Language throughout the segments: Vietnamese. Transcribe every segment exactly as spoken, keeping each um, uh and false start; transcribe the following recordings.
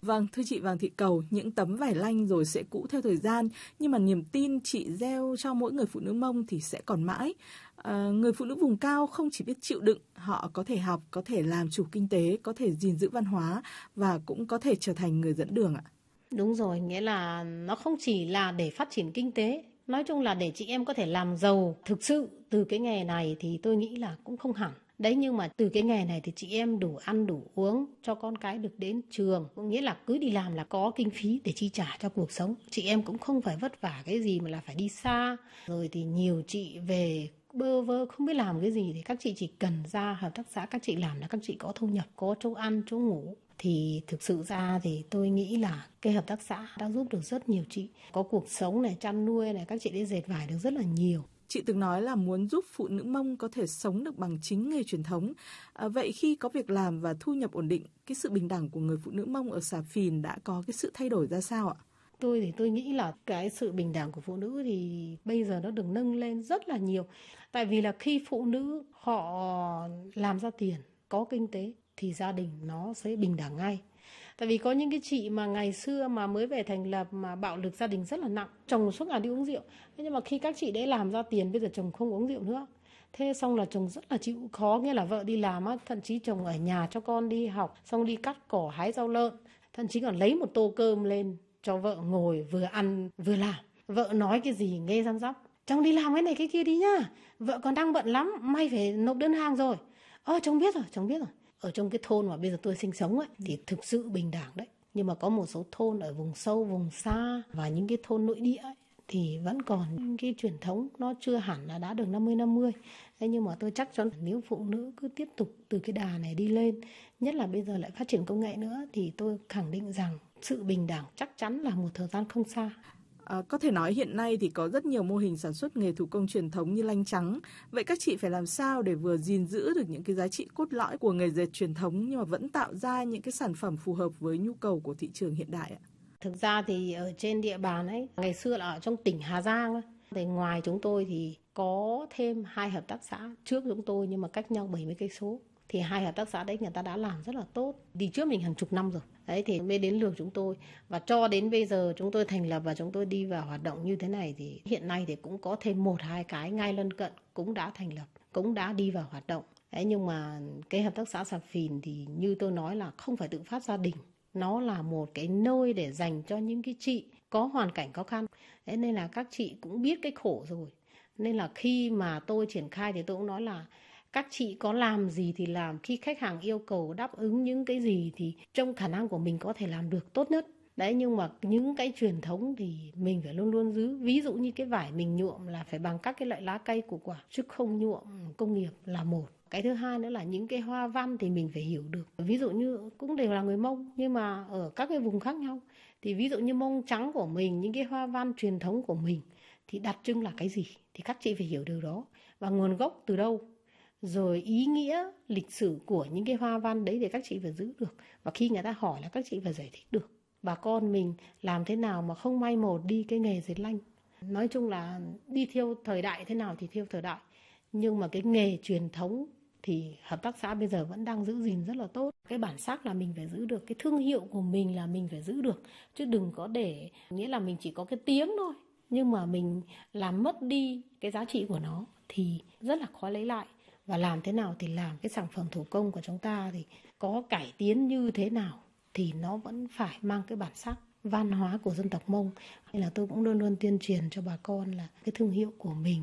Vâng, thưa chị Vàng Thị Cầu, những tấm vải lanh rồi sẽ cũ theo thời gian, nhưng mà niềm tin chị gieo cho mỗi người phụ nữ Mông thì sẽ còn mãi. À, người phụ nữ vùng cao không chỉ biết chịu đựng, họ có thể học, có thể làm chủ kinh tế, có thể gìn giữ văn hóa và cũng có thể trở thành người dẫn đường ạ. Đúng rồi, nghĩa là nó không chỉ là để phát triển kinh tế, nói chung là để chị em có thể làm giàu thực sự từ cái nghề này thì tôi nghĩ là cũng không hẳn. Đấy, nhưng mà từ cái nghề này thì chị em đủ ăn đủ uống, cho con cái được đến trường, có nghĩa là cứ đi làm là có kinh phí để chi trả cho cuộc sống. Chị em cũng không phải vất vả cái gì mà là phải đi xa. Rồi thì nhiều chị về bơ vơ không biết làm cái gì thì các chị chỉ cần ra hợp tác xã các chị làm là các chị có thu nhập, có chỗ ăn, chỗ ngủ. Thì thực sự ra thì tôi nghĩ là cái hợp tác xã đã giúp được rất nhiều chị. Có cuộc sống này, chăn nuôi này, các chị đi dệt vải được rất là nhiều. Chị từng nói là muốn giúp phụ nữ Mông có thể sống được bằng chính nghề truyền thống. À, vậy khi có việc làm và thu nhập ổn định, cái sự bình đẳng của người phụ nữ Mông ở Xà Phìn đã có cái sự thay đổi ra sao ạ? Tôi thì tôi nghĩ là cái sự bình đẳng của phụ nữ thì bây giờ nó được nâng lên rất là nhiều. Tại vì là khi phụ nữ họ làm ra tiền, có kinh tế thì gia đình nó sẽ bình đẳng ngay. Tại vì có những cái chị mà ngày xưa mà mới về thành lập mà bạo lực gia đình rất là nặng, chồng suốt ngày đi uống rượu. Thế nhưng mà khi các chị đấy làm ra tiền, bây giờ chồng không uống rượu nữa. Thế xong là chồng rất là chịu khó, nghĩa là vợ đi làm á, thậm chí chồng ở nhà cho con đi học, xong đi cắt cỏ hái rau lợn, thậm chí còn lấy một tô cơm lên cho vợ ngồi vừa ăn vừa làm. Vợ nói cái gì nghe răm rắp, chồng đi làm cái này cái kia đi nhá, vợ còn đang bận lắm, may phải nộp đơn hàng rồi. Ơ chồng biết rồi, chồng biết rồi. Ở trong cái thôn mà bây giờ tôi sinh sống ấy thì thực sự bình đẳng đấy. Nhưng mà có một số thôn ở vùng sâu, vùng xa và những cái thôn nội địa ấy, thì vẫn còn những cái truyền thống nó chưa hẳn là đã được năm mươi năm mươi. Thế nhưng mà tôi chắc chắn nếu phụ nữ cứ tiếp tục từ cái đà này đi lên, nhất là bây giờ lại phát triển công nghệ nữa, thì tôi khẳng định rằng sự bình đẳng chắc chắn là một thời gian không xa. À, có thể nói hiện nay thì có rất nhiều mô hình sản xuất nghề thủ công truyền thống như lanh trắng. Vậy các chị phải làm sao để vừa gìn giữ được những cái giá trị cốt lõi của nghề dệt truyền thống nhưng mà vẫn tạo ra những cái sản phẩm phù hợp với nhu cầu của thị trường hiện đại ạ? Thực ra thì ở trên địa bàn ấy, ngày xưa là ở trong tỉnh Hà Giang, thì ngoài chúng tôi thì có thêm hai hợp tác xã trước chúng tôi nhưng mà cách nhau bảy mươi cây số. Thì hai hợp tác xã đấy người ta đã làm rất là tốt. Đi trước mình hàng chục năm rồi. Đấy thì mới đến lượt chúng tôi. Và cho đến bây giờ chúng tôi thành lập và chúng tôi đi vào hoạt động như thế này thì hiện nay thì cũng có thêm một hai cái ngay lân cận cũng đã thành lập, cũng đã đi vào hoạt động. Đấy, nhưng mà cái hợp tác xã Xà Phìn thì như tôi nói là không phải tự phát gia đình. Nó là một cái nơi để dành cho những cái chị có hoàn cảnh khó khăn. Thế nên là các chị cũng biết cái khổ rồi. Nên là khi mà tôi triển khai thì tôi cũng nói là các chị có làm gì thì làm, khi khách hàng yêu cầu đáp ứng những cái gì thì trong khả năng của mình có thể làm được tốt nhất. Đấy, nhưng mà những cái truyền thống thì mình phải luôn luôn giữ. Ví dụ như cái vải mình nhuộm là phải bằng các cái loại lá cây của quả, chứ không nhuộm công nghiệp là một. Cái thứ hai nữa là những cái hoa văn thì mình phải hiểu được. Ví dụ như cũng đều là người Mông nhưng mà ở các cái vùng khác nhau. Thì ví dụ như Mông trắng của mình, những cái hoa văn truyền thống của mình thì đặc trưng là cái gì? Thì các chị phải hiểu điều đó. Và nguồn gốc từ đâu? Rồi ý nghĩa lịch sử của những cái hoa văn đấy thì các chị phải giữ được. Và khi người ta hỏi là các chị phải giải thích được. Bà con mình làm thế nào mà không mai một đi cái nghề dệt lanh. Nói chung là đi theo thời đại thế nào thì theo thời đại. Nhưng mà cái nghề truyền thống thì hợp tác xã bây giờ vẫn đang giữ gìn rất là tốt. Cái bản sắc là mình phải giữ được, cái thương hiệu của mình là mình phải giữ được. Chứ đừng có để, nghĩa là mình chỉ có cái tiếng thôi. Nhưng mà mình làm mất đi cái giá trị của nó thì rất là khó lấy lại. Và làm thế nào thì làm cái sản phẩm thủ công của chúng ta thì có cải tiến như thế nào thì nó vẫn phải mang cái bản sắc văn hóa của dân tộc Mông. Nên là tôi cũng luôn luôn tuyên truyền cho bà con là cái thương hiệu của mình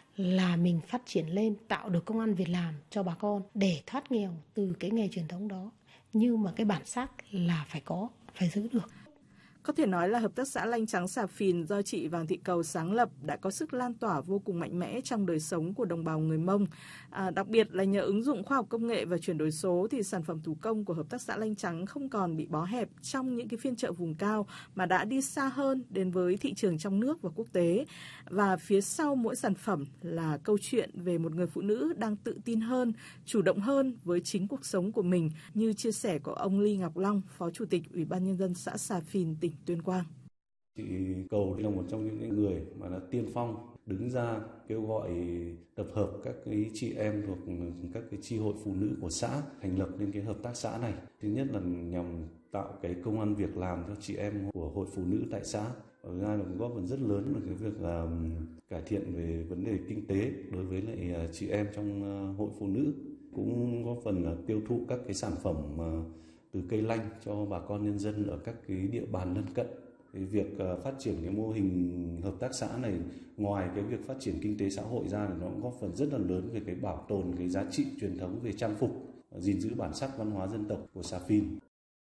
là mình phát triển lên, tạo được công ăn việc làm cho bà con để thoát nghèo từ cái nghề truyền thống đó. Nhưng mà cái bản sắc là phải có, phải giữ được. Có thể nói là Hợp tác xã Lanh Trắng Xà Phìn do chị Vàng Thị Cầu sáng lập đã có sức lan tỏa vô cùng mạnh mẽ trong đời sống của đồng bào người Mông. À, đặc biệt là nhờ ứng dụng khoa học công nghệ và chuyển đổi số thì sản phẩm thủ công của Hợp tác xã Lanh Trắng không còn bị bó hẹp trong những cái phiên chợ vùng cao mà đã đi xa hơn đến với thị trường trong nước và quốc tế. Và phía sau mỗi sản phẩm là câu chuyện về một người phụ nữ đang tự tin hơn, chủ động hơn với chính cuộc sống của mình, như chia sẻ của ông Ly Ngọc Long, Phó Chủ tịch Ủy ban Nhân dân xã Xà Phìn, tỉnh Tuyên Quang. Chị Cầu là một trong những người mà đã tiên phong đứng ra kêu gọi tập hợp các cái chị em thuộc các cái chi hội phụ nữ của xã thành lập nên cái hợp tác xã này. Thứ nhất là nhằm tạo cái công ăn việc làm cho chị em của hội phụ nữ tại xã. Và thứ hai là góp phần rất lớn vào cái việc là cải thiện về vấn đề kinh tế đối với lại chị em trong hội phụ nữ, cũng góp phần là tiêu thụ các cái sản phẩm từ cây lanh cho bà con nhân dân ở các cái địa bàn lân cận. Cái việc phát triển cái mô hình hợp tác xã này, ngoài cái việc phát triển kinh tế xã hội ra, thì nó cũng góp phần rất là lớn về cái bảo tồn cái giá trị truyền thống về trang phục, gìn giữ bản sắc văn hóa dân tộc của xã Phìn.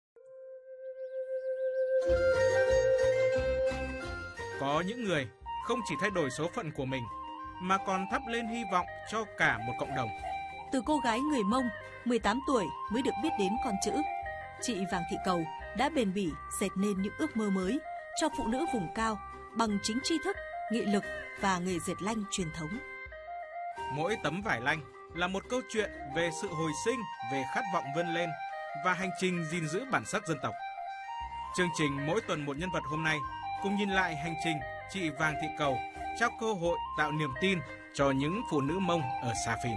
Có những người không chỉ thay đổi số phận của mình mà còn thắp lên hy vọng cho cả một cộng đồng. Từ cô gái người Mông mười tám tuổi mới được biết đến con chữ, chị Vàng Thị Cầu đã bền bỉ dệt nên những ước mơ mới cho phụ nữ vùng cao bằng chính tri thức, nghị lực và nghề dệt lanh truyền thống. Mỗi tấm vải lanh là một câu chuyện về sự hồi sinh, về khát vọng vươn lên và hành trình gìn giữ bản sắc dân tộc. Chương trình Mỗi tuần một nhân vật hôm nay cùng nhìn lại hành trình chị Vàng Thị Cầu trao cơ hội tạo niềm tin cho những phụ nữ Mông ở xã Phìn.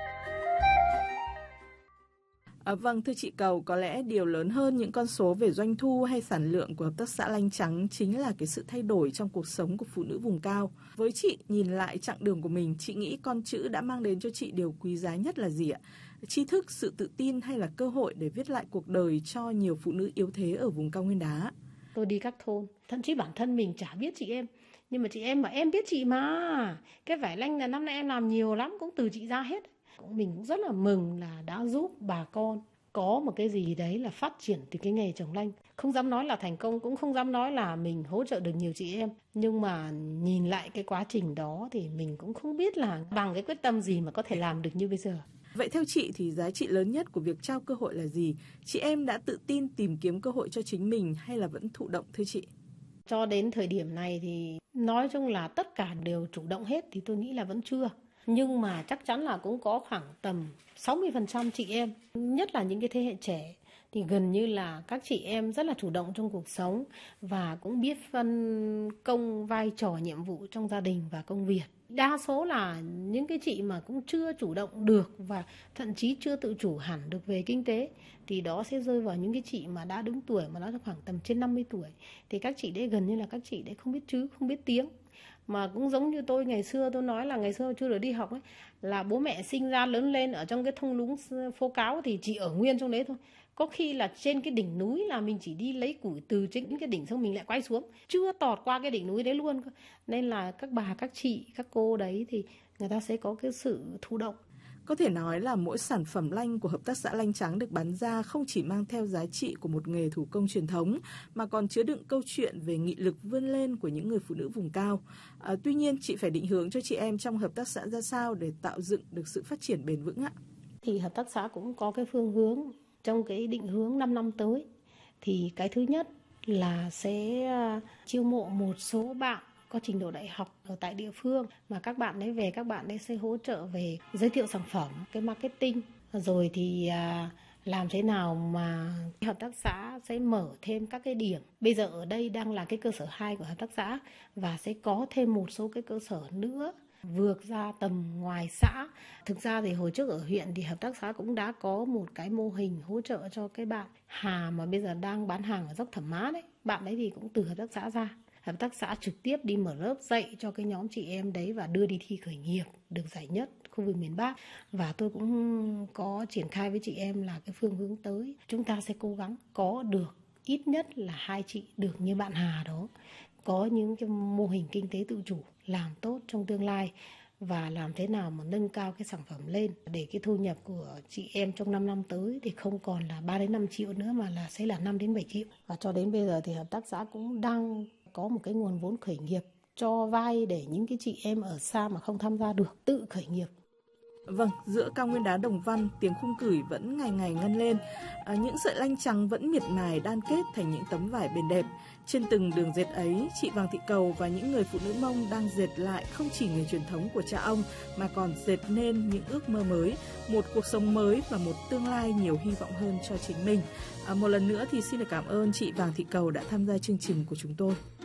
À, vâng, thưa chị Cầu, có lẽ điều lớn hơn những con số về doanh thu hay sản lượng của Hợp tác xã Lanh Trắng chính là cái sự thay đổi trong cuộc sống của phụ nữ vùng cao. Với chị, nhìn lại chặng đường của mình, chị nghĩ con chữ đã mang đến cho chị điều quý giá nhất là gì ạ? Tri thức, sự tự tin hay là cơ hội để viết lại cuộc đời cho nhiều phụ nữ yếu thế ở vùng cao Nguyên Đá? Tôi đi các thôn, thậm chí bản thân mình chả biết chị em. Nhưng mà chị em mà em biết chị mà. Cái vải lanh là năm nay em làm nhiều lắm, cũng từ chị ra hết. Mình cũng rất là mừng là đã giúp bà con có một cái gì đấy là phát triển từ cái nghề trồng lanh. Không dám nói là thành công, cũng không dám nói là mình hỗ trợ được nhiều chị em. Nhưng mà nhìn lại cái quá trình đó thì mình cũng không biết là bằng cái quyết tâm gì mà có thể làm được như bây giờ. Vậy theo chị thì giá trị lớn nhất của việc trao cơ hội là gì? Chị em đã tự tin tìm kiếm cơ hội cho chính mình hay là vẫn thụ động thưa chị? Cho đến thời điểm này thì nói chung là tất cả đều chủ động hết thì tôi nghĩ là vẫn chưa. Nhưng mà chắc chắn là cũng có khoảng tầm sáu mươi phần trăm chị em, nhất là những cái thế hệ trẻ, thì gần như là các chị em rất là chủ động trong cuộc sống và cũng biết phân công vai trò nhiệm vụ trong gia đình và công việc. Đa số là những cái chị mà cũng chưa chủ động được và thậm chí chưa tự chủ hẳn được về kinh tế thì đó sẽ rơi vào những cái chị mà đã đứng tuổi, mà nó khoảng tầm trên năm mươi tuổi. Thì các chị đấy gần như là các chị đấy không biết chữ, không biết tiếng. Mà cũng giống như tôi ngày xưa, tôi nói là ngày xưa chưa được đi học ấy, là bố mẹ sinh ra lớn lên ở trong cái thung lũng phố cáo thì chỉ ở nguyên trong đấy thôi. Có khi là trên cái đỉnh núi là mình chỉ đi lấy củi từ trên cái đỉnh xong mình lại quay xuống, chưa tọt qua cái đỉnh núi đấy luôn. Nên là các bà, các chị, các cô đấy thì người ta sẽ có cái sự thụ động. Có thể nói là mỗi sản phẩm lanh của Hợp tác xã Lanh Trắng được bán ra không chỉ mang theo giá trị của một nghề thủ công truyền thống mà còn chứa đựng câu chuyện về nghị lực vươn lên của những người phụ nữ vùng cao. À, tuy nhiên, chị phải định hướng cho chị em trong hợp tác xã ra sao để tạo dựng được sự phát triển bền vững ạ? Thì hợp tác xã cũng có cái phương hướng trong cái định hướng năm năm tới. Thì cái thứ nhất là sẽ chiêu mộ một số bạn có trình độ đại học ở tại địa phương mà các bạn ấy về, các bạn ấy sẽ hỗ trợ về giới thiệu sản phẩm, cái marketing, rồi thì à, làm thế nào mà hợp tác xã sẽ mở thêm các cái điểm. Bây giờ ở đây đang là cái cơ sở hai của hợp tác xã và sẽ có thêm một số cái cơ sở nữa vượt ra tầm ngoài xã. Thực ra thì hồi trước ở huyện thì hợp tác xã cũng đã có một cái mô hình hỗ trợ cho cái bạn Hà mà bây giờ đang bán hàng ở dốc Thẩm Mã đấy. Bạn đấy thì cũng từ hợp tác xã ra. Hợp tác xã trực tiếp đi mở lớp dạy cho cái nhóm chị em đấy và đưa đi thi khởi nghiệp, được giải nhất khu vực miền Bắc. Và tôi cũng có triển khai với chị em là cái phương hướng tới. Chúng ta sẽ cố gắng có được ít nhất là hai chị được như bạn Hà đó. Có những cái mô hình kinh tế tự chủ làm tốt trong tương lai và làm thế nào mà nâng cao cái sản phẩm lên để cái thu nhập của chị em trong năm năm tới thì không còn là ba đến năm triệu nữa mà là sẽ là năm đến bảy triệu. Và cho đến bây giờ thì hợp tác xã cũng đang có một cái nguồn vốn khởi nghiệp cho vay để những cái chị em ở xa mà không tham gia được tự khởi nghiệp. Vâng, giữa cao nguyên đá Đồng Văn, tiếng khung cửi vẫn ngày ngày ngân lên. À, những sợi lanh trắng vẫn miệt mài đan kết thành những tấm vải bền đẹp. Trên từng đường dệt ấy, chị Vàng Thị Cầu và những người phụ nữ Mông đang dệt lại không chỉ nghề truyền thống của cha ông mà còn dệt nên những ước mơ mới, một cuộc sống mới và một tương lai nhiều hy vọng hơn cho chính mình. À, một lần nữa thì xin được cảm ơn chị Vàng Thị Cầu đã tham gia chương trình của chúng tôi.